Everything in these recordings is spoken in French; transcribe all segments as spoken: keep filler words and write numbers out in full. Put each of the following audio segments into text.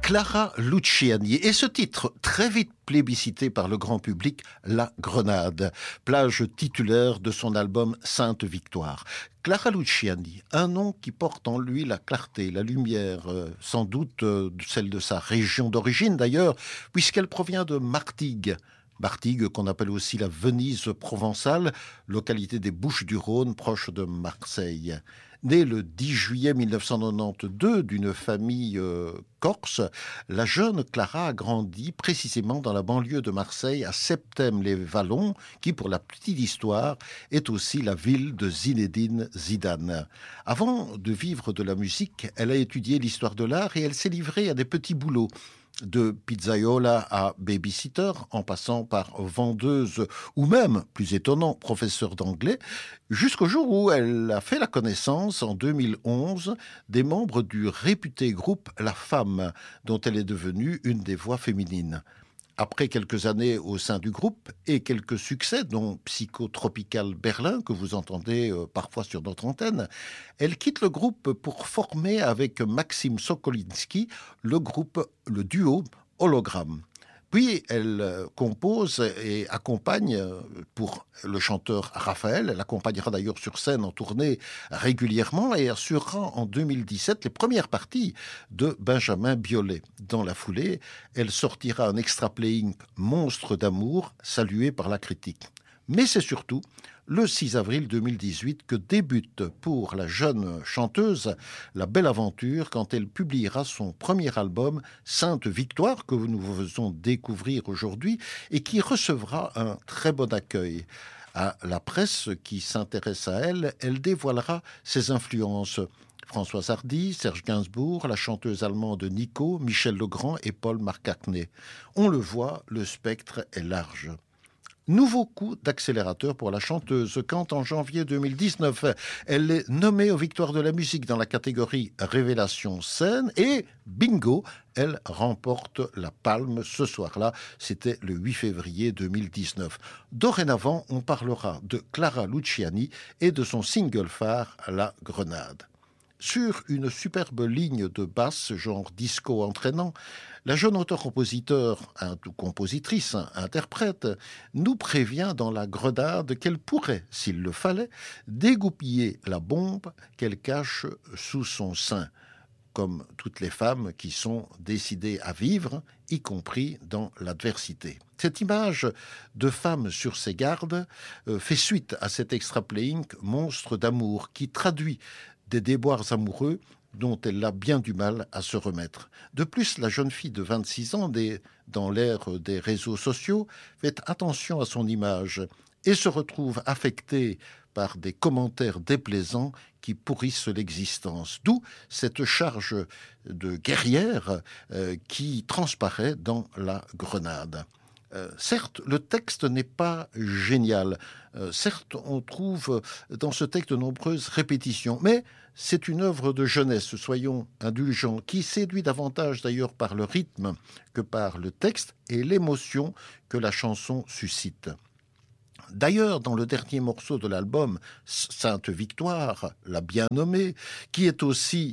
Clara Luciani. Et ce titre, très vite plébiscité par le grand public, La Grenade, plage titulaire de son album Sainte Victoire. Clara Luciani, un nom qui porte en lui la clarté, la lumière, euh, sans doute euh, celle de sa région d'origine d'ailleurs, puisqu'elle provient de Martigues. Martigues, qu'on appelle aussi la Venise provençale, localité des Bouches-du-Rhône, proche de Marseille. Née le dix juillet mille neuf cent quatre-vingt-douze d'une famille euh, corse, la jeune Clara a grandi précisément dans la banlieue de Marseille, à Septèmes-les-Vallons, qui, pour la petite histoire, est aussi la ville de Zinedine Zidane. Avant de vivre de la musique, elle a étudié l'histoire de l'art et elle s'est livrée à des petits boulots, de pizzaiola à babysitter, en passant par vendeuse ou même, plus étonnant, professeur d'anglais, jusqu'au jour où elle a fait la connaissance, en deux mille onze, des membres du réputé groupe La Femme, dont elle est devenue une des voix féminines. Après quelques années au sein du groupe et quelques succès, dont Psychotropical Berlin, que vous entendez euh, parfois sur notre antenne, elle quitte le groupe pour former avec Maxime Sokolinski le groupe, le duo Hologramme. Puis elle euh, compose et accompagne euh, pour le chanteur Raphaël. Elle accompagnera d'ailleurs sur scène en tournée régulièrement et assurera en deux mille dix-sept les premières parties de Benjamin Biolay. Dans la foulée, elle sortira un extra playing Monstre d'amour, salué par la critique. Mais c'est surtout le six avril deux mille dix-huit que débute pour la jeune chanteuse la belle aventure quand elle publiera son premier album Sainte Victoire, que nous vous faisons découvrir aujourd'hui et qui recevra un très bon accueil. À la presse qui s'intéresse à elle, elle dévoilera ses influences. Françoise Hardy, Serge Gainsbourg, la chanteuse allemande Nico, Michel Legrand et Paul McCartney. On le voit, le spectre est large. Nouveau coup d'accélérateur pour la chanteuse quand en janvier deux mille dix-neuf, elle est nommée aux Victoires de la musique dans la catégorie Révélation scène et bingo, elle remporte la palme ce soir-là. C'était le huit février deux mille dix-neuf. Dorénavant, on parlera de Clara Luciani et de son single phare La Grenade. Sur une superbe ligne de basse, genre disco entraînant, la jeune auteur-compositeur, ou compositrice, interprète, nous prévient dans La Grenade qu'elle pourrait, s'il le fallait, dégoupiller la bombe qu'elle cache sous son sein, comme toutes les femmes qui sont décidées à vivre, y compris dans l'adversité. Cette image de femme sur ses gardes euh, fait suite à cet extra-playing Monstre d'amour qui traduit des déboires amoureux dont elle a bien du mal à se remettre. De plus, la jeune fille de vingt-six ans, des, dans l'ère des réseaux sociaux, fait attention à son image et se retrouve affectée par des commentaires déplaisants qui pourrissent l'existence. D'où cette charge de guerrière euh, qui transparaît dans La Grenade. Euh, certes, le texte n'est pas génial. Euh, certes, on trouve dans ce texte de nombreuses répétitions, mais c'est une œuvre de jeunesse, soyons indulgents, qui séduit davantage d'ailleurs par le rythme que par le texte et l'émotion que la chanson suscite. D'ailleurs, dans le dernier morceau de l'album, Sainte Victoire, la bien nommée, qui est aussi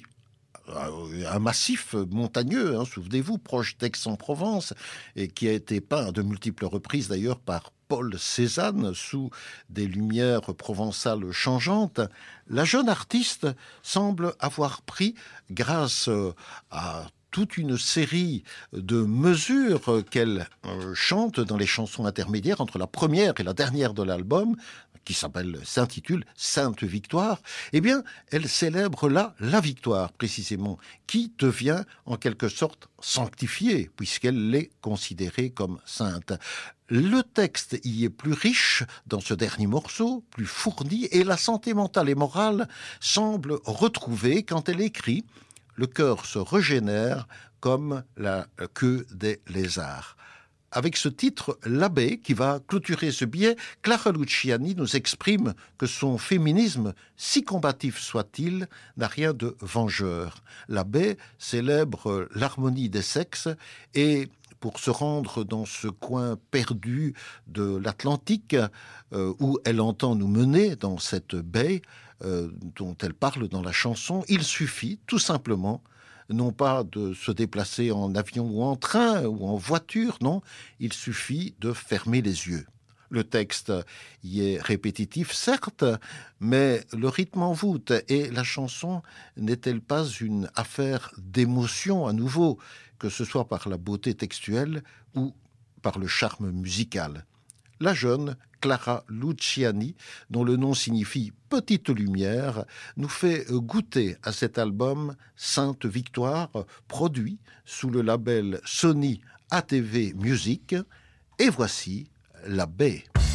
un massif montagneux, hein, souvenez-vous, proche d'Aix-en-Provence, et qui a été peint à de multiples reprises d'ailleurs par Paul Cézanne sous des lumières provençales changeantes, la jeune artiste semble avoir pris, grâce à toute une série de mesures qu'elle chante dans les chansons intermédiaires entre la première et la dernière de l'album, qui s'appelle, s'intitule Sainte Victoire, eh bien, elle célèbre là la victoire, précisément, qui devient en quelque sorte sanctifiée, puisqu'elle l'est considérée comme sainte. Le texte y est plus riche dans ce dernier morceau, plus fourni, et la santé mentale et morale semble retrouvée quand elle écrit « Le cœur se régénère comme la queue des lézards ». Avec ce titre, L'abbé, qui va clôturer ce billet, Clara Luciani nous exprime que son féminisme, si combatif soit-il, n'a rien de vengeur. L'abbé célèbre l'harmonie des sexes et pour se rendre dans ce coin perdu de l'Atlantique euh, où elle entend nous mener dans cette baie euh, dont elle parle dans la chanson, il suffit tout simplement non pas de se déplacer en avion ou en train ou en voiture, non, il suffit de fermer les yeux. Le texte y est répétitif, certes, mais le rythme en voûte et la chanson n'est-elle pas une affaire d'émotion à nouveau, que ce soit par la beauté textuelle ou par le charme musical. La jeune Clara Luciani, dont le nom signifie « petite lumière », nous fait goûter à cet album Sainte Victoire, produit sous le label Sony A T V Music. Et voici La Baie.